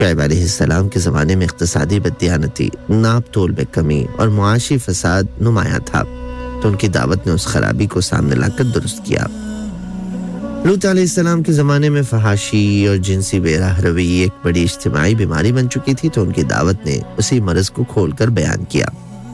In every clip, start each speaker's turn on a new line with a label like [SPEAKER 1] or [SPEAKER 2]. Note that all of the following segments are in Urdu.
[SPEAKER 1] شعیب علیہ السلام کے زمانے میں اقتصادی بددیانتی، ناپ تول میں کمی اور معاشی فساد نمایاں تھا، تو ان کی دعوت نے اس خرابی کو سامنے لا کر درست کیا۔ لوط علیہ السلام کے زمانے میں فحاشی اور جنسی بے راہ روی ایک بڑی اجتماعی بیماری بن چکی تھی، تو ان کی دعوت نے اسی مرض کو کھول کر بیان کیا۔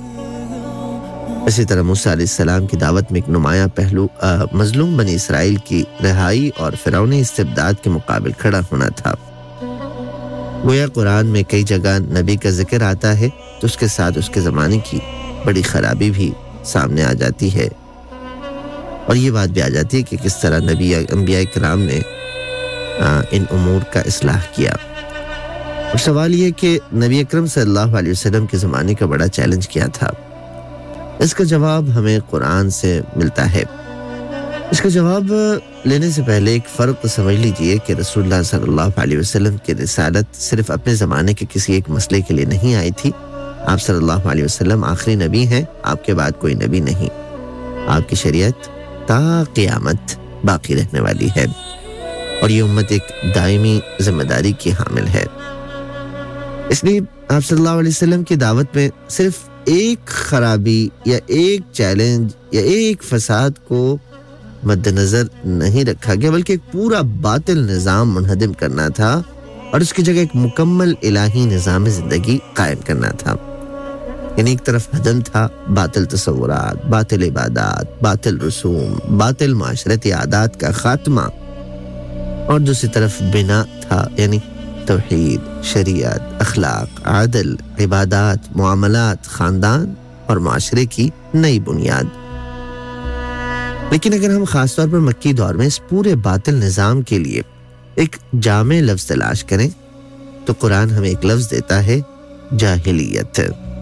[SPEAKER 1] اسی طرح موسیٰ علیہ السلام کی دعوت میں ایک نمایاں پہلو مظلوم بنی اسرائیل کی رہائی اور فرعونی استبداد کے مقابل کھڑا ہونا تھا۔ گویا قرآن میں کئی جگہ نبی کا ذکر آتا ہے تو اس کے ساتھ اس کے زمانے کی بڑی خرابی بھی سامنے آ جاتی ہے، اور یہ بات بھی آ جاتی ہے کہ کس طرح انبیاء کرام نے ان امور کا اصلاح کیا۔ اور سوال یہ کہ نبی اکرم صلی اللہ علیہ وسلم کے زمانے کا بڑا چیلنج کیا تھا؟ اس کا جواب ہمیں قرآن سے ملتا ہے۔ اس کا جواب لینے سے پہلے ایک فرق سمجھ لیجئے کہ رسول اللہ صلی اللہ علیہ وسلم کی رسالت صرف اپنے زمانے کے کسی ایک مسئلے کے لیے نہیں آئی تھی۔ آپ صلی اللہ علیہ وسلم آخری نبی ہیں، آپ کے بعد کوئی نبی نہیں۔ آپ کی شریعت تا قیامت باقی رہنے والی ہے، اور یہ امت ایک دائمی ذمہ داری کی حامل ہے۔ اس لیے آپ صلی اللہ علیہ وسلم کی دعوت میں صرف ایک خرابی یا ایک چیلنج یا ایک فساد کو مد نظر نہیں رکھا گیا، بلکہ ایک پورا باطل نظام منہدم کرنا تھا، اور اس کی جگہ ایک مکمل الہی نظام زندگی قائم کرنا تھا۔ یعنی ایک طرف ہدم تھا باطل تصورات، باطل عبادات، باطل رسوم، باطل معاشرتی عادات کا خاتمہ، اور دوسری طرف بنا تھا، یعنی توحید، شریعت، اخلاق، عدل، عبادات، معاملات، خاندان اور معاشرے کی نئی بنیاد۔ لیکن اگر ہم خاص طور پر مکی دور میں اس پورے باطل نظام کے لیے ایک جامع لفظ تلاش کریں تو قرآن ہمیں ایک لفظ دیتا ہے، جاہلیت۔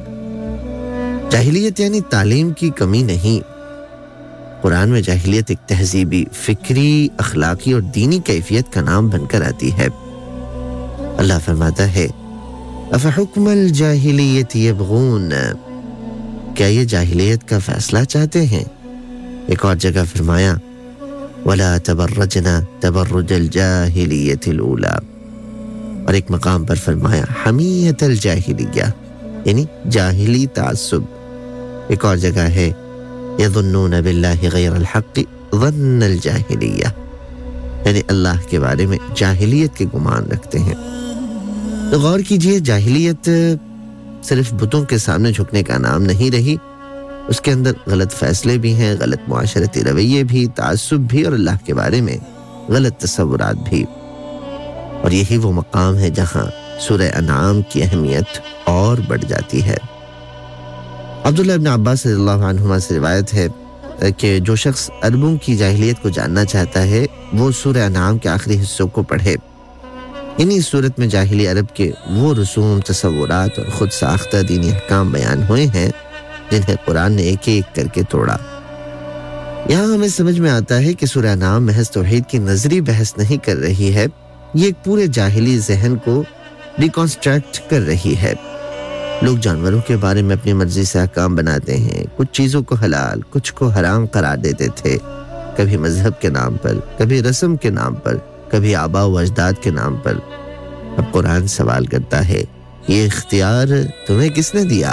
[SPEAKER 1] جاہلیت یعنی تعلیم کی کمی نہیں۔ قرآن میں جاہلیت ایک تہذیبی، فکری، اخلاقی اور دینی کیفیت کا نام بن کر آتی ہے۔ اللہ فرماتا ہے، افحکم الجاہلیت یبغون، کیا یہ جاہلیت کا فیصلہ چاہتے ہیں؟ ایک اور جگہ فرمایا، ولا تبرجنا تبرج الجاہلیت الاولی، اور ایک مقام پر فرمایا حمیت الجاہلیہ، یعنی جاہلی تعصب۔ ایک اور جگہ ہے، یظنون باللہ غیر الحق ظن الجاہلیہ، یعنی اللہ کے بارے میں جاہلیت کے گمان رکھتے ہیں۔ تو غور کیجئے، جاہلیت صرف بتوں کے سامنے جھکنے کا نام نہیں رہی، اس کے اندر غلط فیصلے بھی ہیں، غلط معاشرتی رویے بھی، تعصب بھی، اور اللہ کے بارے میں غلط تصورات بھی۔ اور یہی وہ مقام ہے جہاں سورہ انعام کی اہمیت اور بڑھ جاتی ہے۔ عبداللہ ابن عباس رضی اللہ عنہما سے روایت ہے کہ جو شخص عربوں کی جاہلیت کو جاننا چاہتا ہے وہ سورہ انعام کے آخری حصوں کو پڑھے۔ انہی صورت میں جاہلی عرب کے وہ رسوم، تصورات اور خود ساختہ دینی احکام بیان ہوئے ہیں جنہیں قرآن نے ایک ایک کر کے توڑا۔ یہاں ہمیں سمجھ میں آتا ہے کہ سورہ انعام محض توحید کی نظری بحث نہیں کر رہی ہے، یہ ایک پورے جاہلی ذہن کو ریکنسٹرکٹ کر رہی ہے۔ لوگ جانوروں کے بارے میں اپنی مرضی سے احکام بناتے ہیں، کچھ چیزوں کو حلال، کچھ کو حرام قرار دیتے تھے، کبھی مذہب کے نام پر، کبھی رسم کے نام پر، کبھی آباء و اجداد کے نام پر۔ اب قرآن سوال کرتا ہے، یہ اختیار تمہیں کس نے دیا؟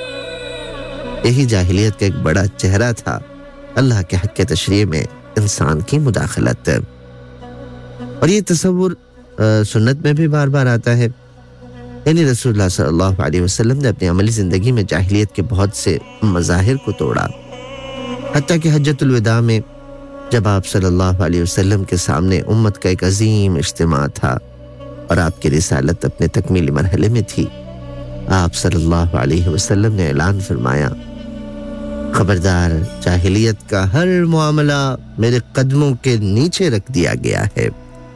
[SPEAKER 1] یہی جاہلیت کا ایک بڑا چہرہ تھا، اللہ کے حق کے تشریع میں انسان کی مداخلت۔ اور یہ تصور سنت میں بھی بار بار آتا ہے، یعنی رسول اللہ صلی اللہ علیہ وسلم نے اپنی عملی زندگی میں جاہلیت کے بہت سے مظاہر کو توڑا، حتیٰ کہ حجۃ الوداع میں جب آپ صلی اللہ علیہ وسلم کے سامنے امت کا ایک عظیم اجتماع تھا اور آپ کی رسالت اپنے تکمیلی مرحلے میں تھی، آپ صلی اللہ علیہ وسلم نے اعلان فرمایا، خبردار، جاہلیت کا ہر معاملہ میرے قدموں کے نیچے رکھ دیا گیا ہے۔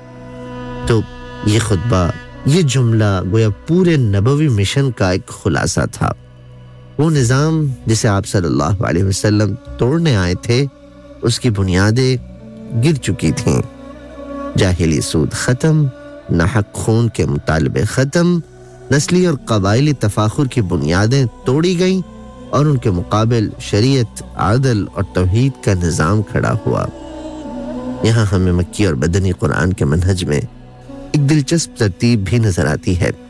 [SPEAKER 1] تو یہ خطبہ، یہ جملہ گویا پورے نبوی مشن کا ایک خلاصہ تھا۔ وہ نظام جسے آپ صلی اللہ علیہ وسلم توڑنے آئے تھے، اس کی بنیادیں گر چکی تھیں۔ جاہلی سود ختم، ناحق خون کے مطالبے ختم، نسلی اور قبائلی تفاخر کی بنیادیں توڑی گئیں، اور ان کے مقابل شریعت، عدل اور توحید کا نظام کھڑا ہوا۔ یہاں ہمیں مکی اور بدنی قرآن کے منہج میں ایک دلچسپ ترتیب بھی نظر آتی ہے۔